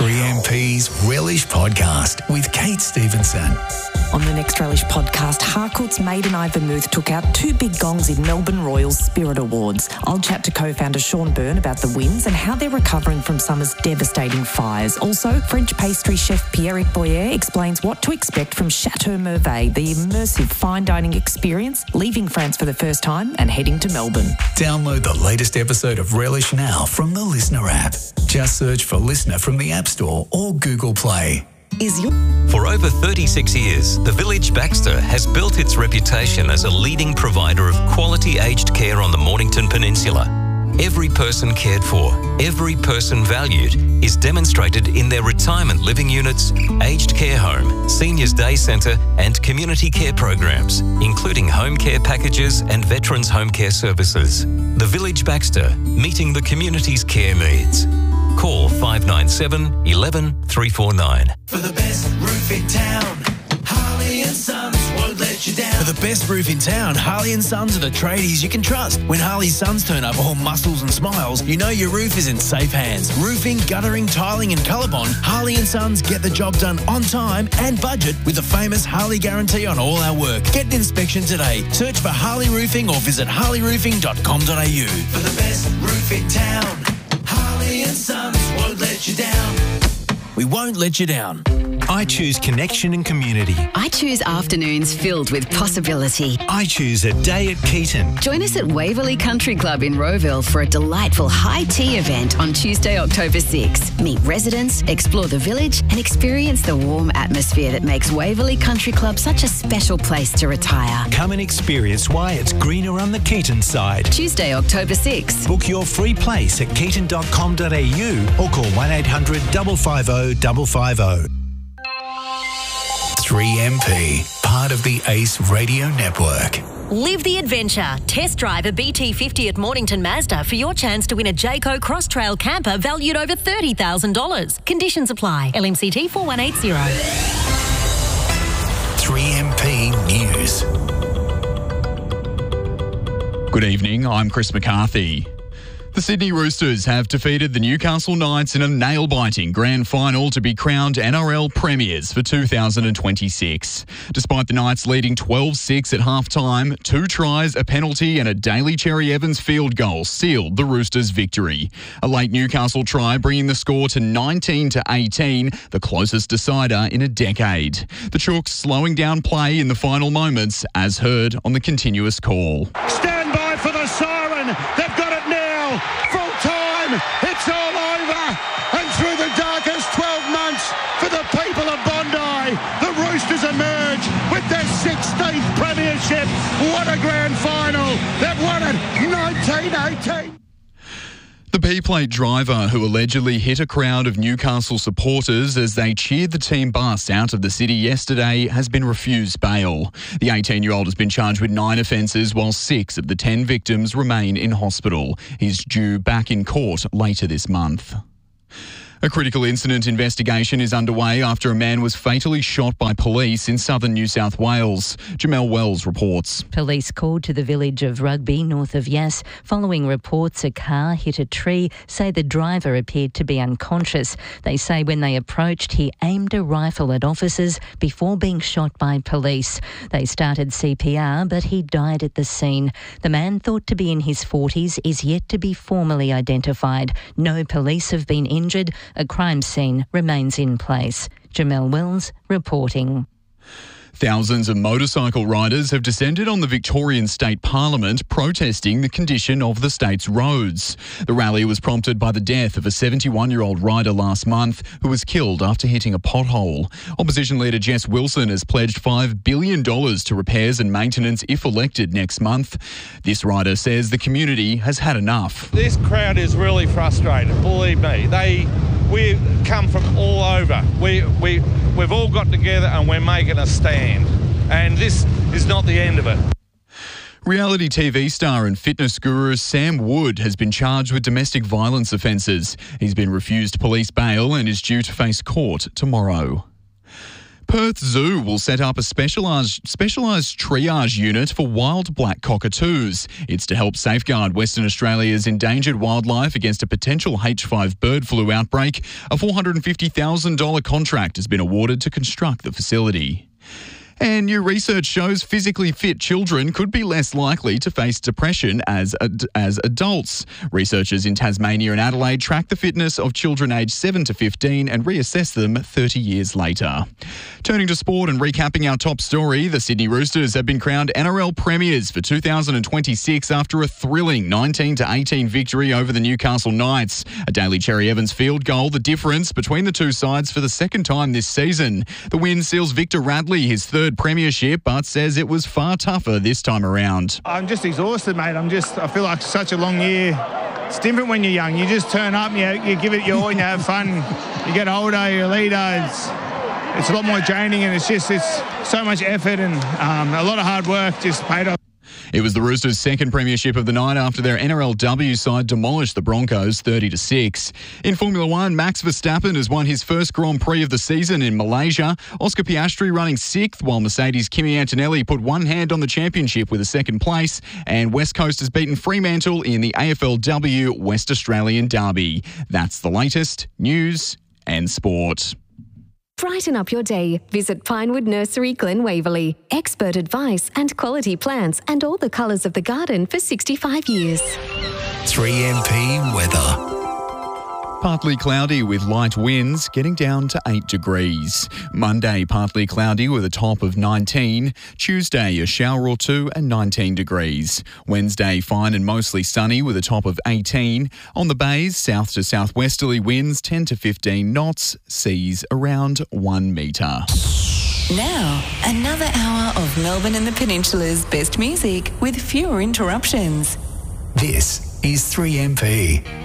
3MP's Relish Podcast with Kate Stevenson. On the next Relish Podcast, Harcourt's Maiden Eye Vermouth took out 2 big gongs in Melbourne Royals Spirit Awards. I'll chat to co-founder Sean Byrne about the wins and how they're recovering from summer's devastating fires. Also, French pastry chef Pierrick Boyer explains what to expect from Chateau Merveille, the immersive fine dining experience, leaving France for the first time and heading to Melbourne. Download the latest episode of Relish now from the Listener app. Just search for Listener from the App Store or Google Play. For over 36 years, the Village Baxter has built its reputation as a leading provider of quality aged care on the Mornington Peninsula. Every person cared for, every person valued is demonstrated in their retirement living units, aged care home, seniors day centre and community care programs, including home care packages and veterans home care services. The Village Baxter, meeting the community's care needs. Call 597 11 349. For the best roof in town, Harley and Sons won't let you down. For the best roof in town, Harley and Sons are the tradies you can trust. When Harley's Sons turn up all muscles and smiles, you know your roof is in safe hands. Roofing, guttering, tiling and ColourBond, Harley and Sons get the job done on time and budget with the famous Harley guarantee on all our work. Get an inspection today. Search for Harley Roofing or visit harleyroofing.com.au. For the best roof in town, Harley and Sons won't let you down. We won't let you down. I choose connection and community. I choose afternoons filled with possibility. I choose a day at Keaton. Join us at Waverley Country Club in Rowville for a delightful high tea event on Tuesday, October 6. Meet residents, explore the village and experience the warm atmosphere that makes Waverley Country Club such a special place to retire. Come and experience why it's greener on the Keaton side. Tuesday, October 6. Book your free place at keaton.com.au or call 1800 550 550. 3MP, part of the Ace Radio Network. Live the adventure. Test drive a BT50 at Mornington Mazda for your chance to win a Jayco Cross Trail camper valued over $30,000. Conditions apply. LMCT 4180. 3MP News. Good evening, I'm Chris McCarthy. The Sydney Roosters have defeated the Newcastle Knights in a nail-biting grand final to be crowned NRL premiers for 2026. Despite the Knights leading 12-6 at half-time, 2 tries, a penalty and a Daly Cherry Evans field goal sealed the Roosters' victory. A late Newcastle try bringing the score to 19-18, the closest decider in a decade. The Chooks slowing down play in the final moments, as heard on the continuous call. Stand by for the siren. They've got it now. Full time, it's all over, and through the darkest 12 months for the people of Bondi, the Roosters emerge with their 16th premiership. What a grand final! They've won it 1918. The P-plate driver who allegedly hit a crowd of Newcastle supporters as they cheered the team bus out of the city yesterday has been refused bail. The 18-year-old has been charged with 9 offences while 6 of the 10 victims remain in hospital. He's due back in court later this month. A critical incident investigation is underway after a man was fatally shot by police in southern New South Wales. Jamelle Wells reports. Police called to the village of Rugby, north of Yass, following reports a car hit a tree, say the driver appeared to be unconscious. They say when they approached, he aimed a rifle at officers before being shot by police. They started CPR, but he died at the scene. The man, thought to be in his 40s, is yet to be formally identified. No police have been injured. A crime scene remains in place. Jamelle Wells reporting. Thousands of motorcycle riders have descended on the Victorian State Parliament protesting the condition of the state's roads. The rally was prompted by the death of a 71-year-old rider last month who was killed after hitting a pothole. Opposition leader Jess Wilson has pledged $5 billion to repairs and maintenance if elected next month. This rider says the community has had enough. This crowd is really frustrated, believe me. We come from all over. We've all got together and we're making a stand. And this is not the end of it. Reality TV star and fitness guru Sam Wood has been charged with domestic violence offences. He's been refused police bail and is due to face court tomorrow. Perth Zoo will set up a specialised triage unit for wild black cockatoos. It's to help safeguard Western Australia's endangered wildlife against a potential H5 bird flu outbreak. A $450,000 contract has been awarded to construct the facility. And new research shows physically fit children could be less likely to face depression as adults. Researchers in Tasmania and Adelaide track the fitness of children aged 7 to 15 and reassess them 30 years later. Turning to sport and recapping our top story, the Sydney Roosters have been crowned NRL premiers for 2026 after a thrilling 19-18 victory over the Newcastle Knights. A Daly Cherry Evans field goal, the difference between the two sides for the second time this season. The win seals Victor Radley his third premiership, but says it was far tougher this time around. I'm just exhausted, mate. I feel like such a long year. It's different when you're young. You just turn up, you give it your all and you have fun. You get older, you're a leader. It's a lot more draining, and it's so much effort and a lot of hard work just paid off. It was the Roosters' second premiership of the night after their NRLW side demolished the Broncos 30-6. In Formula One, Max Verstappen has won his first Grand Prix of the season in Malaysia. Oscar Piastri running sixth, while Mercedes' Kimi Antonelli put one hand on the championship with a second place. And West Coast has beaten Fremantle in the AFLW West Australian Derby. That's the latest news and sport. Brighten up your day. Visit Pinewood Nursery, Glen Waverley. Expert advice and quality plants and all the colours of the garden for 65 years. 3MP weather. Partly cloudy with light winds, getting down to 8 degrees. Monday, partly cloudy with a top of 19. Tuesday, a shower or two and 19 degrees. Wednesday, fine and mostly sunny with a top of 18. On the bays, south to southwesterly winds 10 to 15 knots, seas around 1 metre. Now, another hour of Melbourne and the Peninsula's best music with fewer interruptions. This is 3MP.